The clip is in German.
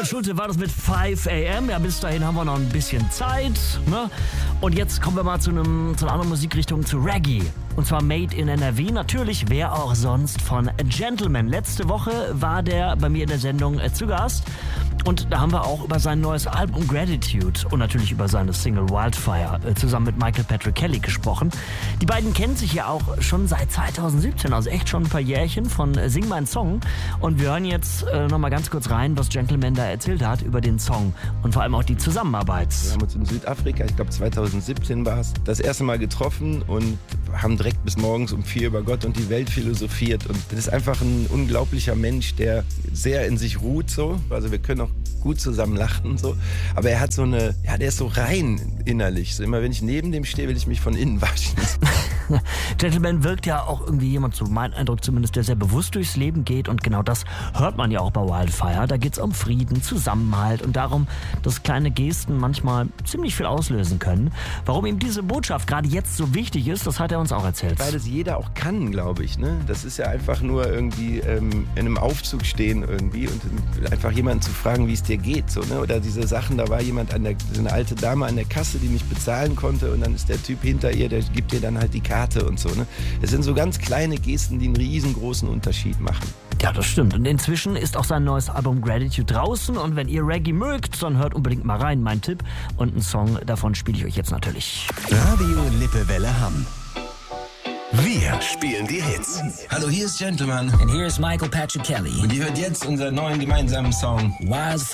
Schulte war das mit 5 AM. Ja, bis dahin haben wir noch ein bisschen Zeit. Ne? Und jetzt kommen wir mal zu einer anderen Musikrichtung, zu Reggae. Und zwar Made in NRW. Natürlich, wer auch sonst, von Gentleman. Letzte Woche war der bei mir in der Sendung zu Gast. Und da haben wir auch über sein neues Album Gratitude und natürlich über seine Single Wildfire zusammen mit Michael Patrick Kelly gesprochen. Die beiden kennen sich ja auch schon seit 2017, also echt schon ein paar Jährchen von Sing mein Song. Und wir hören jetzt nochmal ganz kurz rein, was Gentleman da erzählt hat über den Song und vor allem auch die Zusammenarbeit. Wir haben uns in Südafrika, ich glaube 2017 war es, das erste Mal getroffen und haben direkt bis morgens um 4 über Gott und die Welt philosophiert. Und das ist einfach ein unglaublicher Mensch, der sehr in sich ruht so. Also wir können auch gut zusammen lachen so. Aber er hat so eine, ja, der ist so rein innerlich. So immer wenn ich neben dem stehe, will ich mich von innen waschen. Gentleman wirkt ja auch irgendwie jemand, so mein Eindruck zumindest, der sehr bewusst durchs Leben geht. Und genau das hört man ja auch bei Wildfire. Da geht es um Frieden, Zusammenhalt und darum, dass kleine Gesten manchmal ziemlich viel auslösen können. Warum ihm diese Botschaft gerade jetzt so wichtig ist, das hat er uns auch erzählt. Weil das jeder auch kann, glaube ich. Ne? Das ist ja einfach nur irgendwie in einem Aufzug stehen irgendwie und einfach jemanden zu fragen, wie es dir geht. So, ne? Oder diese Sachen, da war jemand so eine alte Dame an der Kasse, die nicht bezahlen konnte und dann ist der Typ hinter ihr, der gibt ihr dann halt die Karte und so. Ne? Es sind so ganz kleine Gesten, die einen riesengroßen Unterschied machen. Ja, das stimmt. Und inzwischen ist auch sein neues Album Gratitude draußen. Und wenn ihr Reggae mögt, dann hört unbedingt mal rein, mein Tipp. Und einen Song davon spiele ich euch jetzt natürlich. Radio Lippewelle Hamm. Wir spielen die Hits. Hallo, hier ist Gentleman. And here's Michael Patrick Kelly. Und ihr hört jetzt unseren neuen gemeinsamen Song Wildfire.